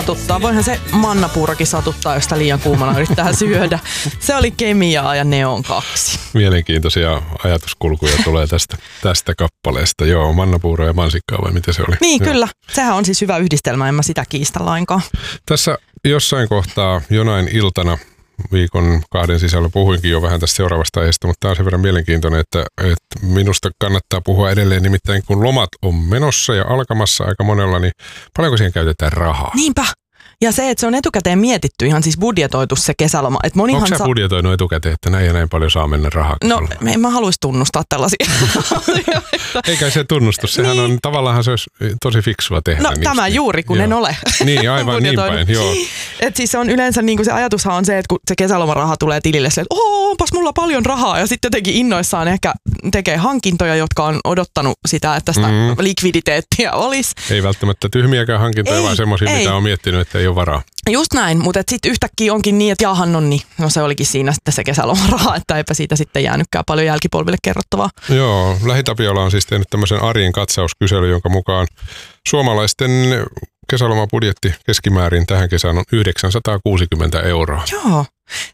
satuttaa. Voihan se mannapuurokin satuttaa, jos sitä liian kuumana yrittää syödä. Se oli Kemiaa ja Neon 2. Mielenkiintoisia ajatuskulkuja tulee tästä kappaleesta. Joo, mannapuuro ja mansikkaa vai mitä se oli? Niin, kyllä. Sehän on siis hyvä yhdistelmä, en mä sitä kiistä lainkaan. Tässä jossain kohtaa jonain iltana viikon 2 sisällä puhuinkin jo vähän tästä seuraavasta aiheesta, mutta tämä on sen verran mielenkiintoinen, että minusta kannattaa puhua edelleen, nimittäin kun lomat on menossa ja alkamassa aika monella, niin paljonko siihen käytetään rahaa? Niinpä. Ja se, että se on etukäteen mietitty, ihan siis budjetoitu se kesäloma. Onko sä budjetoinut etukäteen, että näin ja näin paljon saa mennä rahaa? No, en mä haluaisi tunnustaa tällaisia asioita. Eikä se tunnustus. Sehän on, tavallaan se olisi tosi fiksua tehdä. No tämä juuri, kun en ole. Niin, aivan niin päin, joo. Et siis se on yleensä, niin kuin se ajatushan on se, että kun se kesälomaraha tulee tilille, se, että onpas mulla paljon rahaa. Ja sitten jotenkin innoissaan ehkä tekee hankintoja, jotka on odottanut sitä, että sitä likviditeettiä olisi. Ei välttämättä tyhmiäkään hankintoja, vaan semmoisia, mitä on miettinyt, että ei ole varaa. Just näin, mutta sitten yhtäkkiä onkin niin, että jahan on niin. No se olikin siinä sitten se kesälomaraha, että eipä siitä sitten jäänytkään paljon jälkipolville kerrottavaa. Joo, Lähi-Tapiola on siis tehnyt tämmöisen arjen katsauskyselyn, jonka mukaan suomalaisten kesälomabudjetti keskimäärin tähän kesään on 960 €. Joo,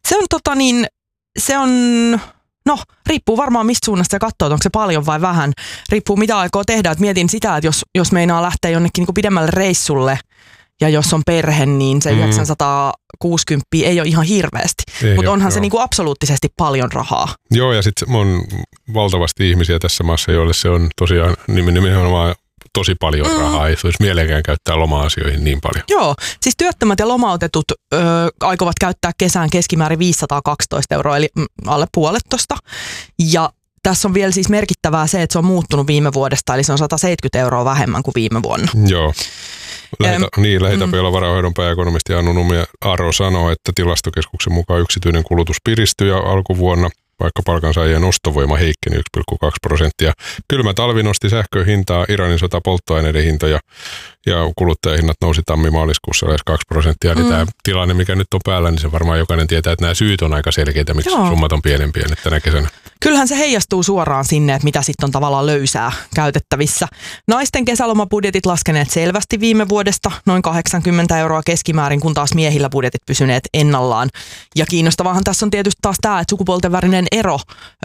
se on riippuu varmaan mistä suunnasta se katsoo, onko se paljon vai vähän. Riippuu mitä aikoo tehdä. Et mietin sitä, että jos meinaa lähteä jonnekin niin pidemmälle reissulle ja jos on perhe, niin se 960 ei ole ihan hirveästi. Mutta onhan se niin kuin absoluuttisesti paljon rahaa. Joo, ja sitten on valtavasti ihmisiä tässä maassa, joille se on tosiaan nimenomaan tosi paljon rahaa. Ei se olisi mielekään käyttää loma-asioihin niin paljon. Joo, siis työttömät ja lomautetut aikovat käyttää kesään keskimäärin 512 €, eli alle puolet tosta. Ja tässä on vielä siis merkittävää se, että se on muuttunut viime vuodesta, eli se on 170 € vähemmän kuin viime vuonna. Joo. Lähi-Tapiolan varainhoidon pääekonomisti Anu Numi-Aro sanoo, että Tilastokeskuksen mukaan yksityinen kulutus piristyi alkuvuonna, vaikka palkansaajien ostovoima heikkeni 1,2%. Kylmä talvi nosti sähkön hintaa, Iranin sota polttoaineiden hintoja ja kuluttajahinnat nousi tammi-maaliskuussa lähes 2%. Eli tämä tilanne, mikä nyt on päällä, niin se varmaan jokainen tietää, että nämä syyt on aika selkeitä, miksi summat on pienempiä nyt tänä kesänä. Kyllähän se heijastuu suoraan sinne, että mitä sitten on tavallaan löysää käytettävissä. Naisten kesälomabudjetit laskeneet selvästi viime vuodesta, noin 80 € keskimäärin, kun taas miehillä budjetit pysyneet ennallaan. Ja kiinnostavahan tässä on tietysti taas tämä, että sukupuolten välinen ero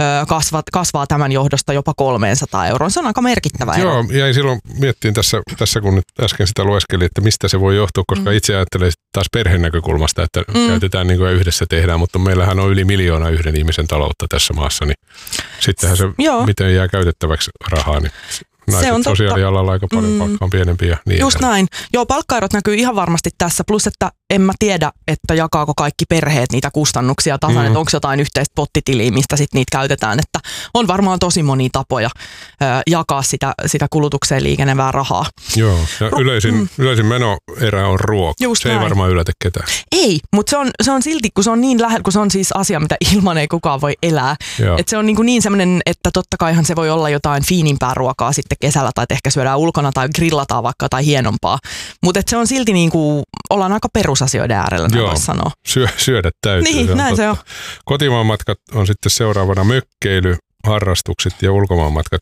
kasvaa tämän johdosta jopa 300 €. Se on aika merkittävä ero. Joo, jäin silloin miettiin tässä kun nyt äsken sitä lueskelin, että mistä se voi johtua, koska itse ajattelen taas perheen näkökulmasta, että käytetään niin kuin yhdessä tehdään, mutta meillähän on yli 1 miljoona yhden ihmisen taloutta tässä maassa, niin sittenhän se, miten jää käytettäväksi rahaa, niin naiset sosiaalialalla aika paljon palkka on pienempi ja niin. Just näin. Joo, palkkaerot näkyy ihan varmasti tässä, plus että en mä tiedä, että jakaako kaikki perheet niitä kustannuksia tasan, että onko jotain yhteistä pottitiliä, mistä sitten niitä käytetään, että on varmaan tosi monia tapoja jakaa sitä kulutukseen liikenevää rahaa. Joo, ja yleisin menoerä on ruoka. Just se näin. Ei varmaan yllätä ketään. Ei, mutta se on silti, kun se on niin lähellä, kun se on siis asia, mitä ilman ei kukaan voi elää. Että se on niin semmoinen, että totta kaihan se voi olla jotain fiinimpää ruokaa sitten kesällä, tai ehkä syödään ulkona tai grillataan vaikka jotain hienompaa. Mutta se on silti ollaan aika perusasioiden äärellä, näin voisi sanoa. Syödä täytyy. Niin, näin se on. Kotimaan matkat on sitten seuraavana mökkeily, harrastukset ja ulkomaanmatkat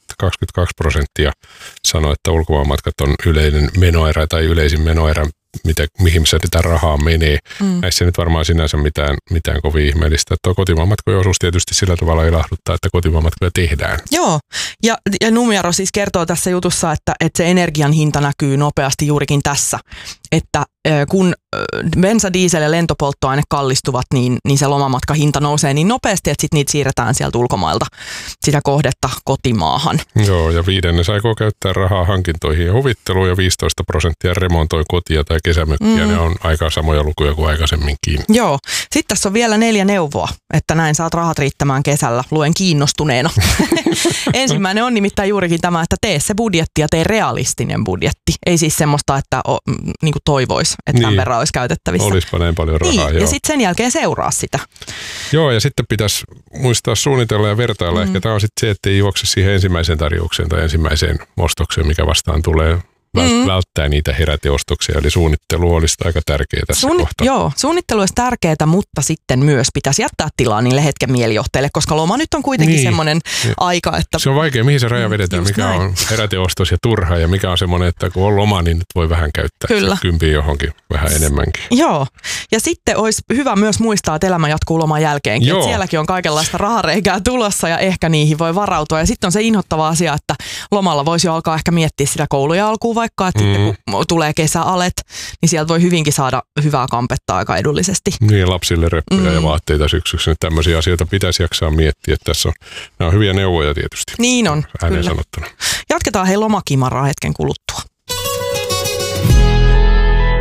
22% sanoo, että ulkomaanmatkat on yleinen menoerä tai yleisin menoerä, mihin se sitä rahaa menee. Näissä nyt varmaan sinänsä mitään kovin ihmeellistä. Tuo kotimaanmatkojen osuus tietysti sillä tavalla ilahduttaa, että kotimaanmatkoja tehdään. Joo, ja Numiaro siis kertoo tässä jutussa, että se energian hinta näkyy nopeasti juurikin tässä, että kun bensa, diesel ja lentopolttoaine kallistuvat, niin se lomamatkahinta nousee niin nopeasti, että sitten niitä siirretään sieltä ulkomailta sitä kohdetta kotimaahan. Joo, ja 5% aikoo käyttää rahaa hankintoihin ja huvitteluun ja 15% remontoi kotia tai kesämökkiä. Ne on aika samoja lukuja kuin aikaisemminkin. Joo. Sitten tässä on vielä 4 neuvoa, että näin saat rahat riittämään kesällä. Luen kiinnostuneena. Ensimmäinen on nimittäin juurikin tämä, että tee se budjetti ja tee realistinen budjetti. Ei siis semmoista, että niin kuin toivoisi, että tämän verran olisi käytettävissä. Olisipa näin paljon rahaa, niin, ja sitten sen jälkeen seuraa sitä. Joo, ja sitten pitäisi muistaa suunnitella ja vertailla. Ehkä tämä on sitten se, että ei juokse siihen ensimmäiseen tarjoukseen tai ensimmäiseen ostokseen, mikä vastaan tulee. välttää niitä heräteostoksia. Eli suunnittelu olisi aika tärkeää tässä kohtaa. Joo, suunnittelu olisi tärkeää, mutta sitten myös pitäisi jättää tilaa niille hetken mielijohteille, koska loma nyt on kuitenkin semmoinen aika, että... Se on vaikea, mihin se raja vedetään, mikä on heräteostos ja turha ja mikä on semmoinen, että kun on loma, niin nyt voi vähän käyttää kympiä johonkin vähän enemmänkin. Joo, ja sitten olisi hyvä myös muistaa, että elämä jatkuu loman jälkeenkin. Että sielläkin on kaikenlaista rahareikää tulossa ja ehkä niihin voi varautua. Ja sitten on se inhottava asia, että lomalla voisi jo alkaa ehkä miettiä sitä kouluja alkuun vaikka, että sitten kun tulee kesäalet, niin sieltä voi hyvinkin saada hyvää kampetta aika edullisesti. Niin, lapsille reppuja ja vaatteita syksyksi. Tämmöisiä asioita pitäisi jaksaa miettiä. Nämä on hyviä neuvoja tietysti. Niin on, ääneen sanottuna. Jatketaan lomakimaraa hetken kuluttua.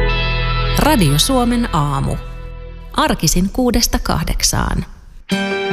Radio Suomen aamu. Arkisin 6–8.